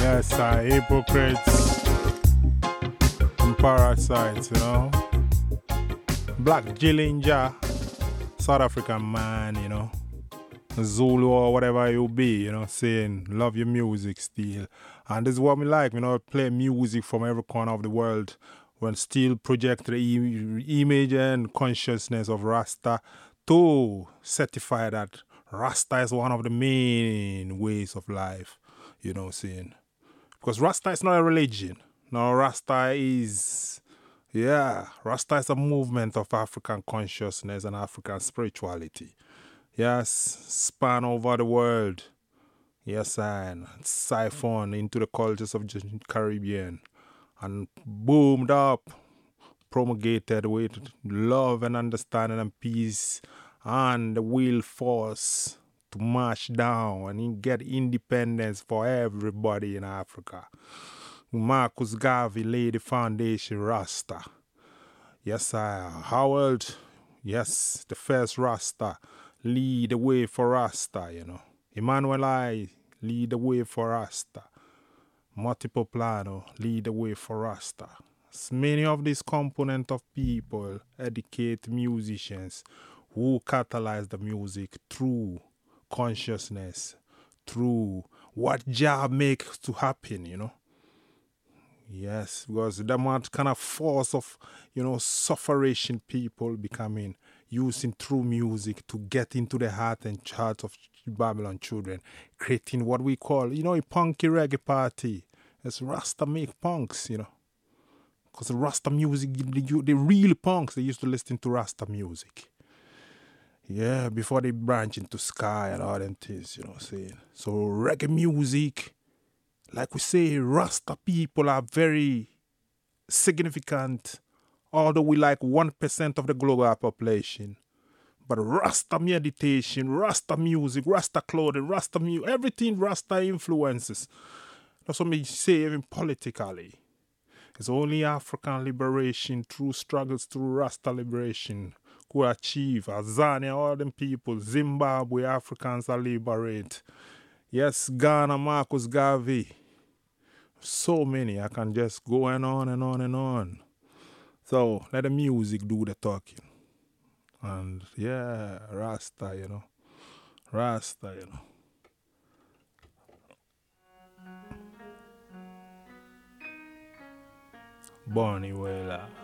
Yes, hypocrites and parasites, Black Gillinger, South African man, Zulu or whatever you be, saying love your music still. And this is what we like, play music from every corner of the world when still project the image and consciousness of Rasta to certify that Rasta is one of the main ways of life, saying. Because Rasta is not a religion. No, Rasta is a movement of African consciousness and African spirituality. Yes, span over the world. Yes, and siphon into the cultures of the Caribbean and boomed up, promulgated with love and understanding and peace and the will force to march down and get independence for everybody in Africa. Marcus Garvey laid the foundation Rasta. Yes, Howard, yes, the first Rasta, lead the way for Rasta, Emmanuel I, lead the way for Rasta. Multiple Plano, lead the way for Rasta. Many of these component of people educate musicians who catalyze the music through consciousness, through what job makes to happen, Yes, because the amount kind of force of, sufferation people becoming using through music to get into the heart and heart of Babylon children, creating what we call, a punky reggae party. It's Rasta make punks, Because the Rasta music, the real punks, they used to listen to Rasta music. Yeah, before they branch into Sky and all them things, saying. So reggae music, like we say, Rasta people are very significant, although we like 1% of the global population. But Rasta meditation, Rasta music, Rasta clothing, Rasta music, everything Rasta influences. That's what we say even politically. It's only African liberation through struggles through Rasta liberation could achieve. Azania, all them people, Zimbabwe, Africans are liberate. Yes, Ghana, Marcus Garvey. So many, I can just go on and on and on. So let the music do the talking. And yeah, Rasta, Rasta, Bonnie Wailer.